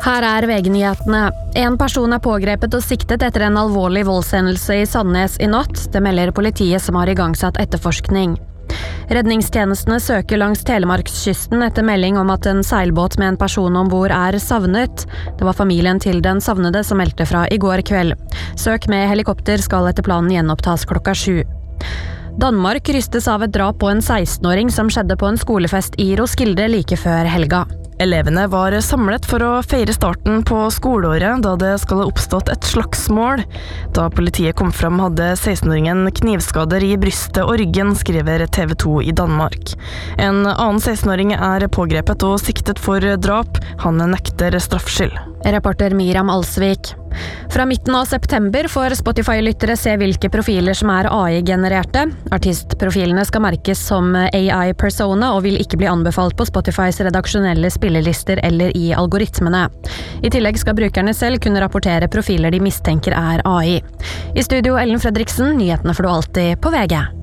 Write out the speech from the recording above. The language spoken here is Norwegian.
Her VG-nyhetene. En person pågrepet og siktet etter en alvorlig voldshendelse I Sandnes I natt. Det melder politiet som har igangsatt etterforskning. Redningstjenestene søker langs Telemarkskysten etter melding om at en seilbåt med en person ombord savnet. Det var familien til den savnede som meldte fra I går kveld. Søk med helikopter skal etter planen gjenopptas klokka 7. Danmark rystes av et drap på en 16-åring som skjedde på en skolefest I Roskilde like før helga. Elevene var samlet for å feire starten på skoleåret da det skal ha oppstått et slagsmål. Da politiet kom fram hadde 16-åringen knivskader I brystet og ryggen, skriver TV 2 I Danmark. En annen 16-åring pågrepet og siktet for drap. Han nekter straffskyld. Reporter Miriam Alsvik. Fra midten av september får Spotify-lyttere se hvilke profiler som AI-genererte. Artistprofilene skal merkes som AI-persona og vil ikke bli anbefalt på Spotifys redaksjonelle spillelister eller I algoritmene. I tillegg skal brukerne selv kunne rapportere profiler de mistenker AI. I studio Ellen Fredriksen, nyhetene får du alltid på VG.